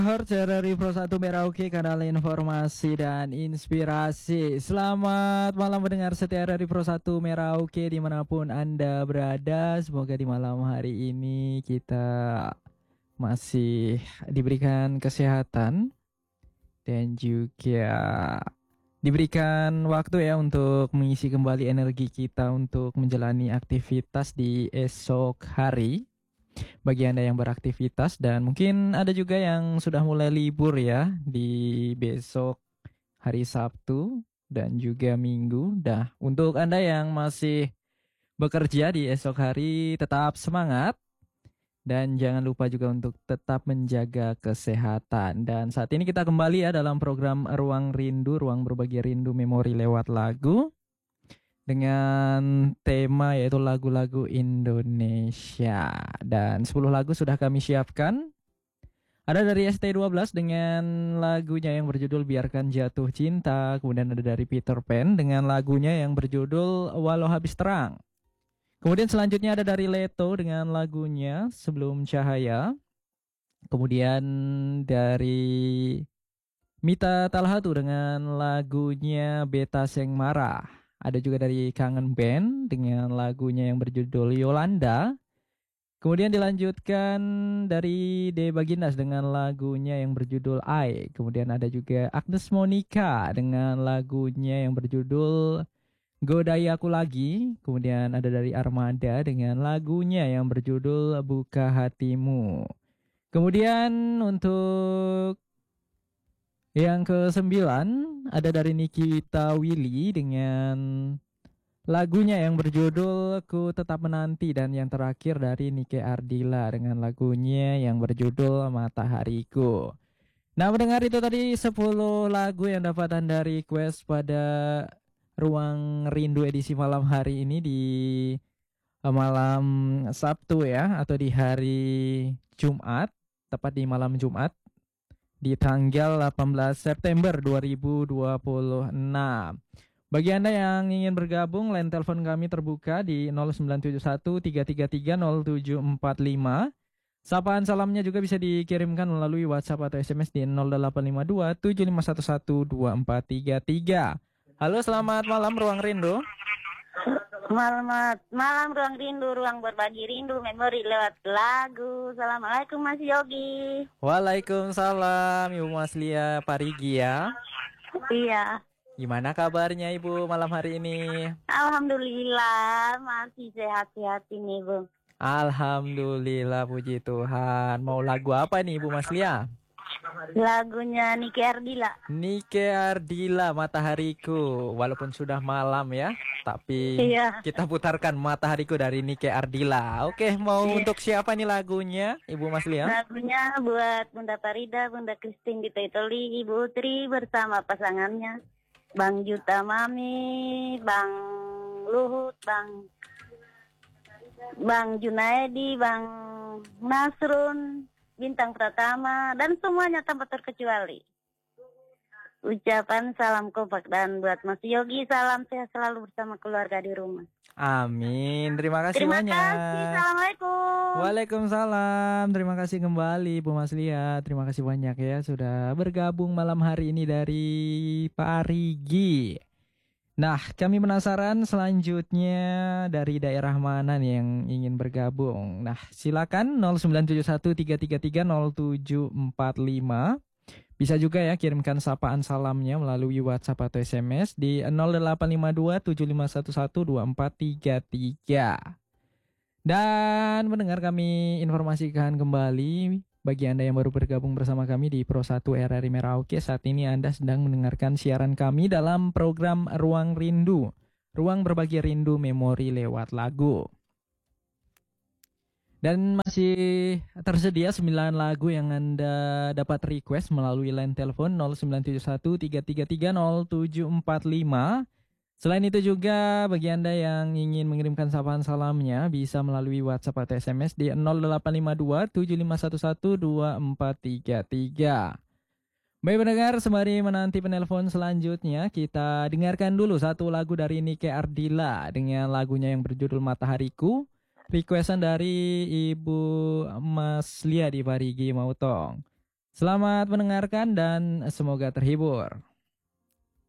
Dari Pro 1 Merauke, kanal informasi dan inspirasi. Selamat malam pendengar setia dari Pro 1 Merauke dimanapun Anda berada. Semoga di malam hari ini kita masih diberikan kesehatan dan juga diberikan waktu ya untuk mengisi kembali energi kita untuk menjalani aktivitas di esok hari. Bagi Anda yang beraktivitas dan mungkin ada juga yang sudah mulai libur ya di besok hari Sabtu dan juga Minggu. Dah, untuk Anda yang masih bekerja di esok hari tetap semangat dan jangan lupa juga untuk tetap menjaga kesehatan. Dan saat ini kita kembali ya dalam program Ruang Rindu, ruang berbagi rindu memori lewat lagu dengan tema yaitu lagu-lagu Indonesia. Dan 10 lagu sudah kami siapkan. Ada dari ST12 dengan lagunya yang berjudul Biarkan Jatuh Cinta. Kemudian ada dari Peter Pan dengan lagunya yang berjudul Walau Habis Terang. Kemudian selanjutnya ada dari Leto dengan lagunya Sebelum Cahaya. Kemudian dari Mita Talhatu dengan lagunya Beta Seng Marah. Ada juga dari Kangen Band dengan lagunya yang berjudul Yolanda. Kemudian dilanjutkan dari De Bagindas dengan lagunya yang berjudul I. Kemudian ada juga Agnes Monica dengan lagunya yang berjudul Godai Aku Lagi. Kemudian ada dari Armada dengan lagunya yang berjudul Buka Hatimu. Kemudian untuk yang ke-9 ada dari Nikita Willy dengan lagunya yang berjudul Ku Tetap Menanti. Dan yang terakhir dari Nike Ardila dengan lagunya yang berjudul Matahariku. Nah, mendengar itu tadi 10 lagu yang dapat Anda request pada Ruang Rindu edisi malam hari ini di malam Sabtu ya, atau di hari Jumat, tepat di malam Jumat di tanggal 18 September 2026. Bagi Anda yang ingin bergabung, line telepon kami terbuka di 0971 333 0745. Sapaan salamnya juga bisa dikirimkan melalui WhatsApp atau SMS di 0852 7511 2433. Halo, selamat malam Ruang Rindu. Selamat malam Ruang Rindu, ruang berbagi rindu memori lewat lagu. Assalamualaikum Mas Yogi. Waalaikumsalam Ibu Mas Lia Parigi ya. Iya. Gimana kabarnya Ibu malam hari ini? Alhamdulillah masih sehat-sehat ini Bu. Alhamdulillah, puji Tuhan. Mau lagu apa nih Ibu Mas Lia? Lagunya Nike Ardila. Nike Ardila, Matahariku. Walaupun sudah malam ya, tapi Iya. kita putarkan Matahariku dari Nike Ardila. Oke, mau untuk siapa nih lagunya Ibu Mas Lia? Lagunya buat Bunda Farida, Bunda Christine di Taitoli, Ibu Tri bersama pasangannya Bang Juta Mami, Bang Luhut, Bang Junaedi, Bang Nasrun, Bintang Pratama, dan semuanya tanpa terkecuali. Ucapan salam kompak, dan buat Mas Yogi salam sehat selalu bersama keluarga di rumah. Amin. Terima kasih Terima banyak. kasih. Assalamualaikum. Waalaikumsalam. Terima kasih kembali Bu Mas Lia. Terima kasih banyak ya sudah bergabung malam hari ini dari Parigi. Nah, kami penasaran selanjutnya dari daerah mana nih yang ingin bergabung. Nah, silakan 0971 333 0745. Bisa juga ya kirimkan sapaan salamnya melalui WhatsApp atau SMS di 0852 7511 2433. Dan mendengar kami informasikan kembali bagi Anda yang baru bergabung bersama kami di Pro 1 RRI Merauke, saat ini Anda sedang mendengarkan siaran kami dalam program Ruang Rindu, ruang berbagi rindu memori lewat lagu. Dan masih tersedia 9 lagu yang Anda dapat request melalui line telepon 0971 333 0745. Selain itu juga bagi Anda yang ingin mengirimkan sapaan salamnya bisa melalui WhatsApp atau SMS di 0852 7511 2433. Baik pendengar, sembari menanti penelpon selanjutnya, kita dengarkan dulu satu lagu dari Nike Ardila dengan lagunya yang berjudul Matahariku. Requestan dari Ibu Mas Lia di Parigi Mautong. Selamat mendengarkan dan semoga terhibur.